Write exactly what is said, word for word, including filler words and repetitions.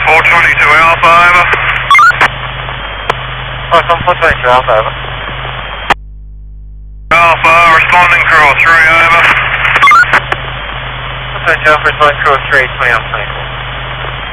four twenty-two Alpha, over. Foxtrot four twenty-two Alpha, over. Alpha, responding crew three, over. four twenty-two Alpha, responding crew three, twenty on twenty-four.